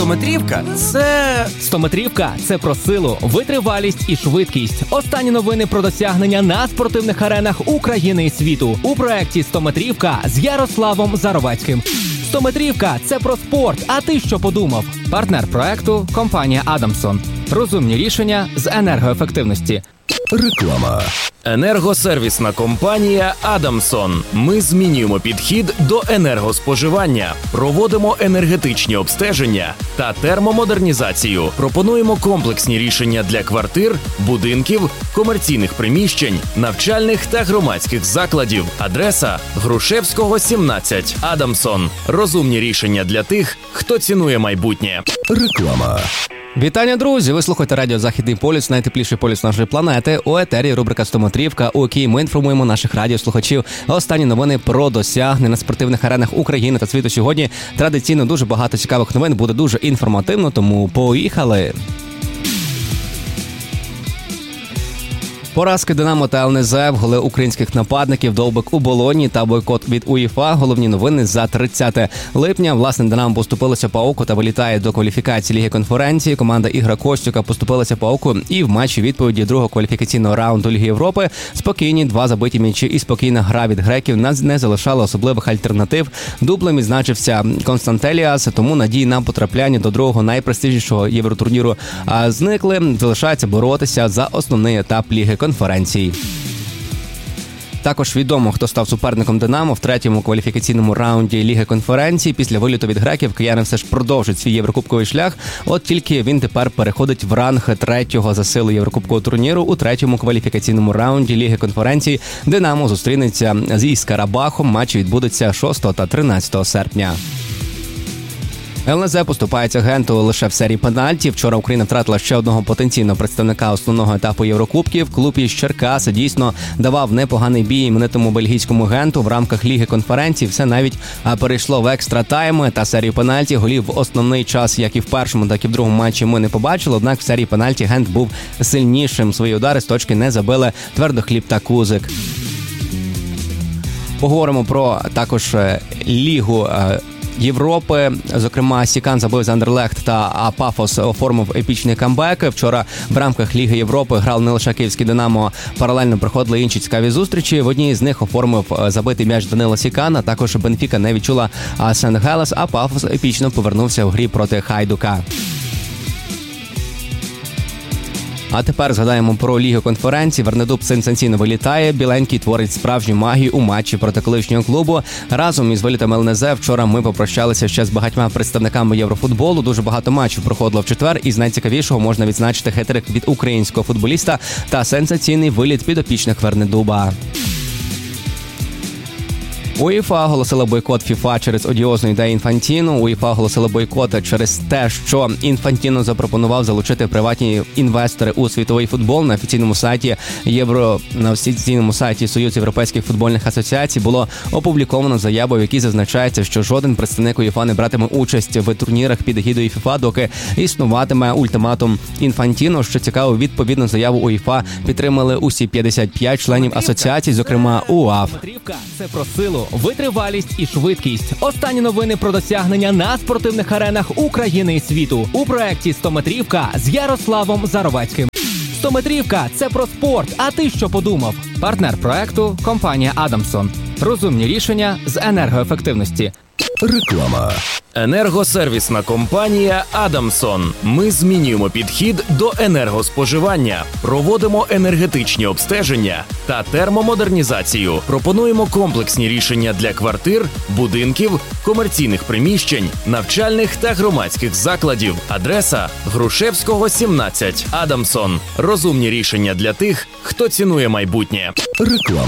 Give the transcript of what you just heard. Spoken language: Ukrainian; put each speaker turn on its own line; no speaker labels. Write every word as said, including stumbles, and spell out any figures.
стометрівка – це...
Стометрівка – це про силу, витривалість і швидкість. Останні новини про досягнення на спортивних аренах України і світу у проєкті «Стометрівка» з Ярославом Заровецьким. Стометрівка – це про спорт, а ти що подумав? Партнер проекту – компанія «Адамсон». Розумні рішення з енергоефективності.
Реклама.
Енергосервісна компанія «Адамсон». Ми змінюємо підхід до енергоспоживання, проводимо енергетичні обстеження та термомодернізацію. Пропонуємо комплексні рішення для квартир, будинків, комерційних приміщень, навчальних та громадських закладів. Адреса – Грушевського, сімнадцять. «Адамсон». Розумні рішення для тих, хто цінує майбутнє.
Реклама.
Вітання, друзі! Ви слухаєте радіо «Західний полюс», найтепліший полюс нашої планети. У етері рубрика «Стометрівка», у якій ми інформуємо наших радіослухачів останні новини про досягнення на спортивних аренах України та світу. Сьогодні традиційно дуже багато цікавих новин, буде дуже інформативно, тому поїхали! Поразки «Динамо» та ел ен зет, голи українських нападників, довбик у Болоні та бойкот від УЄФА. Головні новини за тридцяте липня. Власне, «Динамо» поступилося ПАОКу та вилітає до кваліфікації Ліги конференції. Команда Ігоря Костюка поступилася ПАОКу і в матчі відповіді другого кваліфікаційного раунду Ліги Європи спокійні два забиті м'ячі і спокійна гра від греків не залишала особливих альтернатив. Дублем відзначився Константеліас, тому надії на потрапляння до другого найпрестижнішого євротурніру зникли. Залишається боротися за основний етап Ліги конференцій. Також відомо, хто став суперником «Динамо» в третьому кваліфікаційному раунді Ліги конференцій. Після виліту від греків кияни все ж продовжують свій єврокубковий шлях. От тільки він тепер переходить в ранг третього за силу єврокубкового турніру. У третьому кваліфікаційному раунді Ліги конференцій «Динамо» зустрінеться з Карабахом. Матчі відбудуться шостого та тринадцятого серпня. ел ен зет поступається агенту лише в серії пенальтів. Вчора Україна втратила ще одного потенційного представника основного етапу Єврокубків. Клуб із Черкаси дійсно давав непоганий бій іменитому бельгійському агенту в рамках Ліги конференцій. Все навіть перейшло в екстра тайми та серію пенальтів. Голів в основний час, як і в першому, так і в другому матчі ми не побачили. Однак в серії пенальті агент був сильнішим. Свої удари з точки не забили Твердохліб та Кузик. Поговоримо про також Лігу Європи. Зокрема, Сікан забив за Андерлехт та Пафос оформив епічний камбек. Вчора в рамках Ліги Європи грав не лише київський «Динамо», паралельно проходили інші цікаві зустрічі. В одній з них оформив забитий м'яч Данила Сікана. Також Бенфіка не відчула Сент-Гелес, а Пафос епічно повернувся в грі проти Хайдука. А тепер згадаємо про Лігу конференцій. Вернедуб сенсаційно вилітає. Біленький творить справжню магію у матчі проти колишнього клубу. Разом із вилітом ел ен зет вчора ми попрощалися ще з багатьма представниками єврофутболу. Дуже багато матчів проходило в четвер. Із найцікавішого можна відзначити хет-трик від українського футболіста та сенсаційний виліт підопічних Вернедуба. УЄФА оголосила бойкот ФІФА через одіозну ідею Інфантіно. УЄФА оголосила бойкот через те, що Інфантіно запропонував залучити приватні інвестори у світовий футбол. На офіційному сайті Євро на офіційному сайті Союзу європейських футбольних асоціацій було опубліковано заяву, в якій зазначається, що жоден представник УЄФА не братиме участь в турнірах під егідою ФІФА, доки існуватиме ультиматум Інфантіно. Що цікаво, відповідну заяву УЄФА підтримали усі п'ятдесят п'ять членів асоціації, зокрема УАФ. Це про силу, витривалість і швидкість. Останні новини про досягнення на спортивних аренах України і світу у проєкті «Стометрівка» з Ярославом Заровецьким. «Стометрівка» – це про спорт, а ти що подумав? Партнер проекту – компанія «Адамсон». Розумні рішення з енергоефективності.
Реклама.
Енергосервісна компанія «Адамсон». Ми змінюємо підхід до енергоспоживання, проводимо енергетичні обстеження та термомодернізацію. Пропонуємо комплексні рішення для квартир, будинків, комерційних приміщень, навчальних та громадських закладів. Адреса – Грушевського, сімнадцять. «Адамсон». Розумні рішення для тих, хто цінує майбутнє.
Реклама.